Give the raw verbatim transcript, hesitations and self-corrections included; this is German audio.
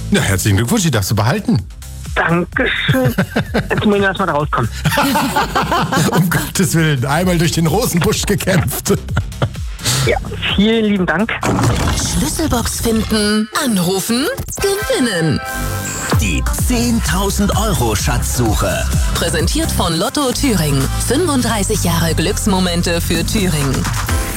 Na, herzlichen Glückwunsch, die darfst du behalten. Dankeschön. Jetzt muss ich erstmal da rauskommen. Um Gottes Willen, einmal durch den Rosenbusch gekämpft. Ja, vielen lieben Dank. Schlüsselbox finden, anrufen, gewinnen. Die zehntausend Euro Schatzsuche. Präsentiert von Lotto Thüringen. fünfunddreißig Jahre Glücksmomente für Thüringen.